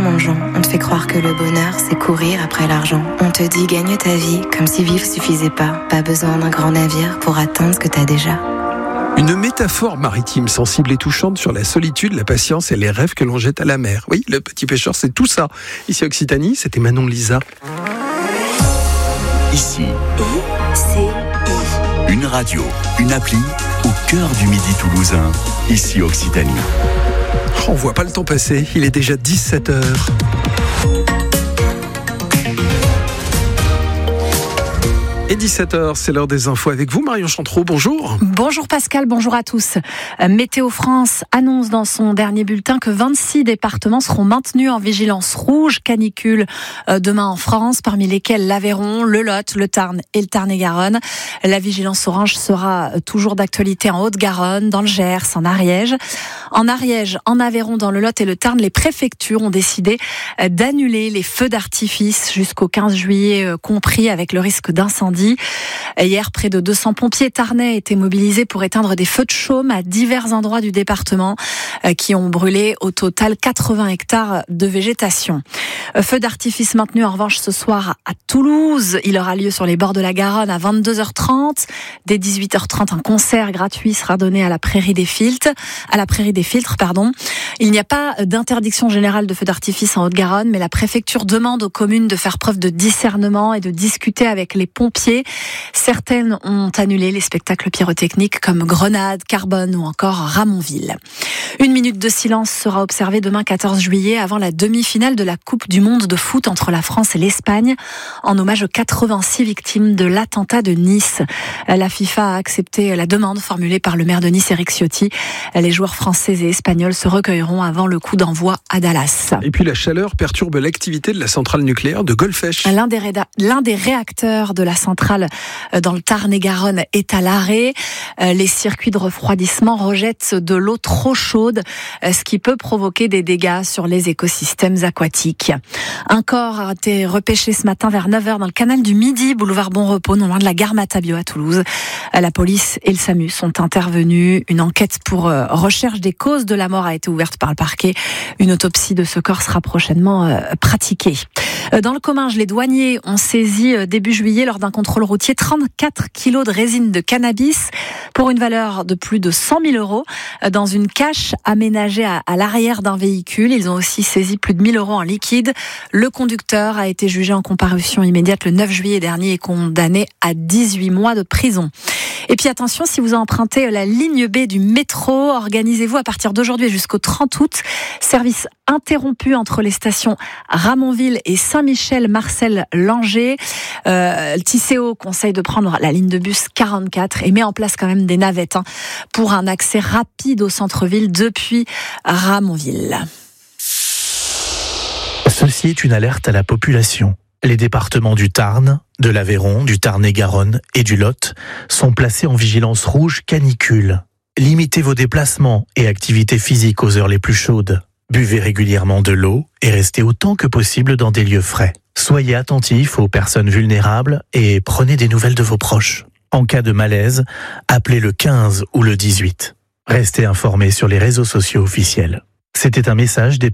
mangeant. On te fait croire que le bonheur, c'est courir après l'argent. On te dit gagne ta vie, comme si vivre suffisait pas. Pas besoin d'un grand navire pour atteindre ce que t'as déjà. Une métaphore maritime sensible et touchante sur la solitude, la patience et les rêves que l'on jette à la mer. Oui, le petit pêcheur, c'est tout ça. Ici Occitanie, c'était Manon Lisa. Ici, une radio, une appli au cœur du Midi toulousain. Ici Occitanie. On voit pas le temps passer, il est déjà 17h. Et 17h, c'est l'heure des infos avec vous, Marion Chantreau, bonjour. Bonjour Pascal, bonjour à tous. Météo France annonce dans son dernier bulletin que 26 départements seront maintenus en vigilance rouge canicule demain en France, parmi lesquels l'Aveyron, le Lot, le Tarn et le Tarn-et-Garonne. La vigilance orange sera toujours d'actualité en Haute-Garonne, dans le Gers, en Ariège. En Ariège, en Aveyron, dans le Lot et le Tarn, les préfectures ont décidé d'annuler les feux d'artifice jusqu'au 15 juillet compris, avec le risque d'incendie. Hier, près de 200 pompiers tarnais étaient mobilisés pour éteindre des feux de chaume à divers endroits du département qui ont brûlé au total 80 hectares de végétation. Feu d'artifice maintenu en revanche ce soir à Toulouse. Il aura lieu sur les bords de la Garonne à 22h30. Dès 18h30, un concert gratuit sera donné à la Prairie des Filtres. Il n'y a pas d'interdiction générale de feux d'artifice en Haute-Garonne, mais la préfecture demande aux communes de faire preuve de discernement et de discuter avec les pompiers. Certaines ont annulé les spectacles pyrotechniques comme Grenade, Carbone ou encore Ramonville. Une minute de silence sera observée demain 14 juillet avant la demi-finale de la Coupe du Monde de foot entre la France et l'Espagne, en hommage aux 86 victimes de l'attentat de Nice. La FIFA a accepté la demande formulée par le maire de Nice, Eric Ciotti. Les joueurs français et espagnols se recueilleront avant le coup d'envoi à Dallas. Et puis la chaleur perturbe l'activité de la centrale nucléaire de Golfech. L'un des réacteurs de la centrale dans le Tarn-et-Garonne est à l'arrêt. Les circuits de refroidissement rejettent de l'eau trop chaude, ce qui peut provoquer des dégâts sur les écosystèmes aquatiques. Un corps a été repêché ce matin vers 9h dans le canal du Midi, boulevard Bon Repos, non loin de la gare Matabio à Toulouse. La police et le SAMU sont intervenus. Une enquête pour recherche des causes de la mort a été ouverte par le parquet. Une autopsie de ce corps sera prochainement pratiquée. Dans le Comminges, les douaniers ont saisi début juillet lors d'un contrôle routier 34 kilos de résine de cannabis pour une valeur de plus de 100 000 euros dans une cache aménagée à l'arrière d'un véhicule. Ils ont aussi saisi plus de 1 000 euros en liquide. Le conducteur a été jugé en comparution immédiate le 9 juillet dernier et condamné à 18 mois de prison. Et puis attention, si vous empruntez la ligne B du métro, organisez-vous à partir d'aujourd'hui jusqu'au 30 août. Service interrompu entre les stations Ramonville et Saint-Michel-Marcel-Langer. Tisséo conseille de prendre la ligne de bus 44 et met en place quand même des navettes pour un accès rapide au centre-ville depuis Ramonville. Ceci est une alerte à la population. Les départements du Tarn, de l'Aveyron, du Tarn-et-Garonne et du Lot sont placés en vigilance rouge canicule. Limitez vos déplacements et activités physiques aux heures les plus chaudes. Buvez régulièrement de l'eau et restez autant que possible dans des lieux frais. Soyez attentifs aux personnes vulnérables et prenez des nouvelles de vos proches. En cas de malaise, appelez le 15 ou le 18. Restez informés sur les réseaux sociaux officiels. C'était un message des